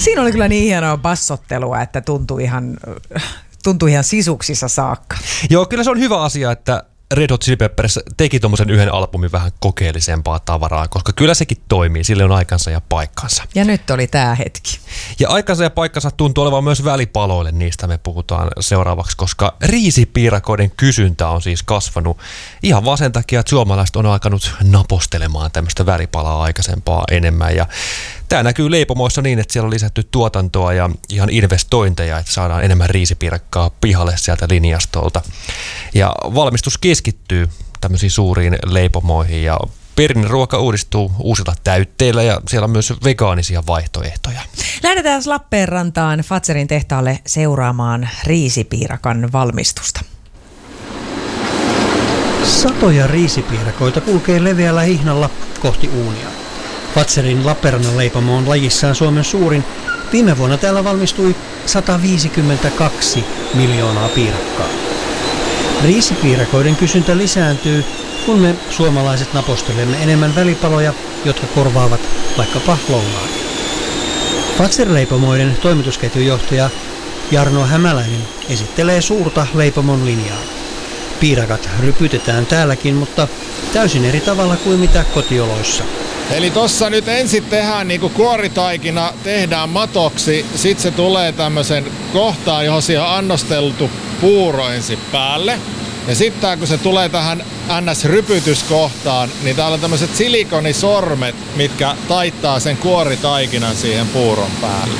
Siinä oli kyllä niin hienoa bassottelua, että tuntui ihan sisuksissa saakka. Joo, kyllä se on hyvä asia, että Red Hot Chili Peppers teki tommosen yhden albumin vähän kokeellisempaa tavaraa, koska kyllä sekin toimii, sille on aikansa ja paikkansa. Ja nyt oli tää hetki. Ja aikansa ja paikkansa tuntuu olevan myös välipaloille, niistä me puhutaan seuraavaksi, koska riisipiirakoiden kysyntä on siis kasvanut ihan vaan sen takia, että suomalaiset on alkanut napostelemaan tämmöistä välipalaa aikaisempaa enemmän. Ja tämä näkyy leipomoissa niin, että siellä on lisätty tuotantoa ja ihan investointeja, että saadaan enemmän riisipiirakkaa pihalle sieltä linjastolta. Ja valmistus keskittyy tämmöisiin suuriin leipomoihin ja perinneruoka uudistuu uusilla täytteillä ja siellä on myös vegaanisia vaihtoehtoja. Lähdetään Lappeenrantaan Fazerin tehtaalle seuraamaan riisipiirakan valmistusta. Satoja riisipiirakoita kulkee leveällä hihnalla kohti uunia. Fazerin Lappeenrannan leipomo on lajissaan Suomen suurin. Viime vuonna täällä valmistui 152 miljoonaa piirakkaa. Riisipiirakoiden kysyntä lisääntyy, kun me suomalaiset napostelemme enemmän välipaloja, jotka korvaavat vaikkapa lounaan. Fazer-leipomoiden toimitusketjujohtaja Jarno Hämäläinen esittelee suurta leipomon linjaa. Piirakat rypytetään täälläkin, mutta täysin eri tavalla kuin mitä kotioloissa. Eli tossa nyt ensin tehdään niinku kuoritaikina, tehdään matoksi, sit se tulee tämmösen kohtaan, johon siihen on annosteltu puuro ensin päälle. Ja sitten kun se tulee tähän NS-rypytyskohtaan, niin täällä on tämmöiset silikonisormet, mitkä taittaa sen kuoritaikinan siihen puuron päälle.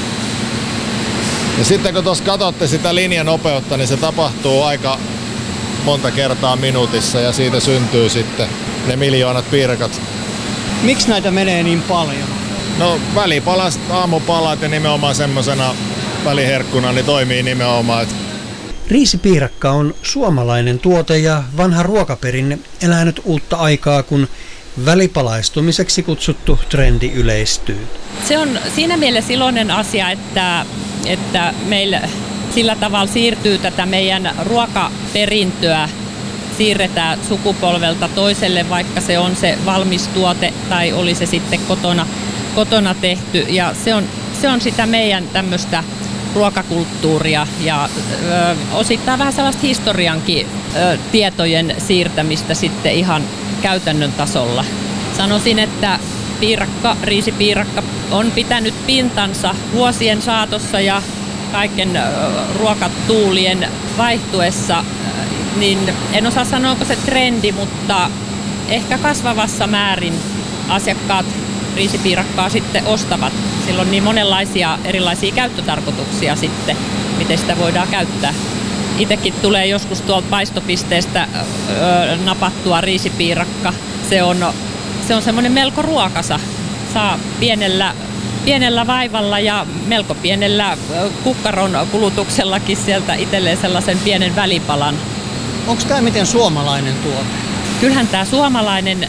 Ja sitten kun tuossa katsotte sitä linjanopeutta, niin se tapahtuu aika monta kertaa minuutissa ja siitä syntyy sitten ne miljoonat piirakat. Miksi näitä menee niin paljon? No välipalat, aamupalat ja nimenomaan semmosena väliherkkuna niin toimii nimenomaan. Riisipiirakka on suomalainen tuote ja vanha ruokaperinne elänyt uutta aikaa, kun välipalaistumiseksi kutsuttu trendi yleistyy. Se on siinä mielessä iloinen asia, että meillä sillä tavalla siirtyy tätä meidän ruokaperintöä, siirretään sukupolvelta toiselle, vaikka se on se valmis tuote tai oli se sitten kotona tehty. Ja se on sitä meidän tämmöistä ruokakulttuuria ja osittain vähän sellaista historiankin tietojen siirtämistä sitten ihan käytännön tasolla. Sanoisin, että riisipiirakka on pitänyt pintansa vuosien saatossa ja kaiken ruokatuulien vaihtuessa, niin en osaa sanoa, onko se trendi, mutta ehkä kasvavassa määrin asiakkaat riisipiirakkaa sitten ostavat. Sillä on niin monenlaisia erilaisia käyttötarkoituksia sitten, miten sitä voidaan käyttää. Itsekin tulee joskus tuolta paistopisteestä napattua riisipiirakka. Se on semmoinen melko ruokasa. Saa pienellä vaivalla ja melko pienellä kukkaron kulutuksellakin sieltä itselleen sellaisen pienen välipalan. Onko tämä miten suomalainen tuote? Kyllähän tämä suomalainen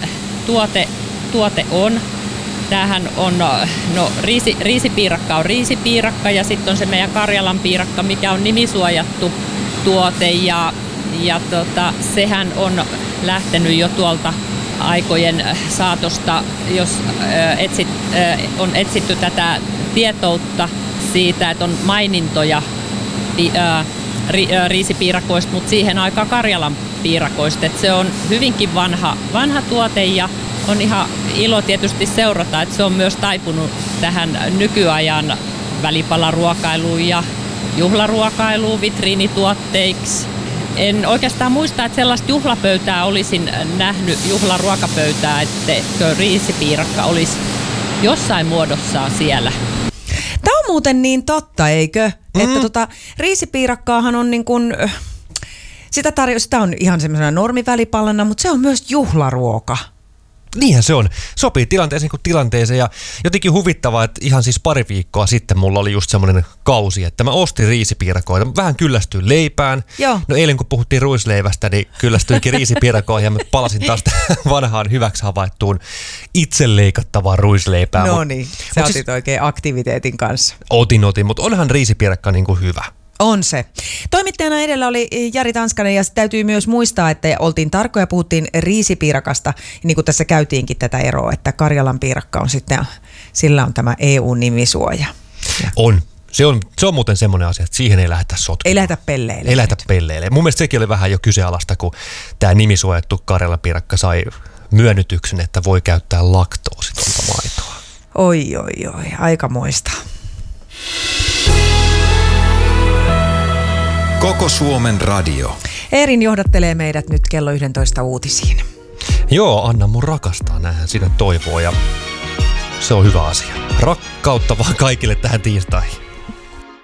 tuote on. Tämähän on, riisipiirakka on riisipiirakka ja sitten on se meidän Karjalan piirakka, mikä on nimisuojattu tuote ja sehän on lähtenyt jo tuolta aikojen saatosta, jos on etsitty tätä tietoutta siitä, että on mainintoja riisipiirakoista, mutta siihen aikaan Karjalan piirakoista. Että se on hyvinkin vanha tuote ja on ihan ilo tietysti seurata, että se on myös taipunut tähän nykyajan välipalaruokailuun ja juhlaruokailuun, vitriinituotteiksi. En oikeastaan muista, että sellaista juhlapöytää olisin nähnyt, juhlaruokapöytää, että riisipiirakka olisi jossain muodossaan siellä. Tämä on muuten niin totta, eikö? Että riisipiirakkaahan on niin kuin, sitä on ihan semmoisena normivälipalana, mutta se on myös juhlaruoka. Niinhän se on. Sopii tilanteeseen kuin tilanteeseen ja jotenkin huvittavaa, että ihan siis pari viikkoa sitten mulla oli just semmoinen kausi, että mä ostin riisipiirakoita. Vähän kyllästyin leipään. Joo. No eilen kun puhuttiin ruisleivästä, niin kyllästyinkin riisipiirakoihin ja mä palasin taas vanhaan hyväksi havaittuun itse leikattavaan ruisleipään. No niin, sä otit oikein aktiviteetin kanssa. Otin, mutta onhan riisipiirakka niin kuin hyvä. On se. Toimittajana edellä oli Jari Tanskanen ja täytyy myös muistaa, että oltiin tarkkoja, puhuttiin riisipiirakasta, niin kuin tässä käytiinkin tätä eroa, että Karjalan piirakka on sitten, sillä on tämä EU-nimisuoja. On. Se on muuten semmoinen asia, että siihen ei lähdetä sotkemaan. Ei lähdetä pelleille. Ei lähdetä pelleille. Mun mielestä sekin oli vähän jo kyseenalaista, kun tämä nimisuojattu karjalapiirakka sai myönnytyksen, että voi käyttää laktoositonta maitoa. Oi, aikamoista. Koko Suomen radio. Eerin johdattelee meidät nyt kello 11 uutisiin. Joo, Anna mun rakastaa, näinhän sinne toivoo ja se on hyvä asia. Rakkautta vaan kaikille tähän tiistaihin.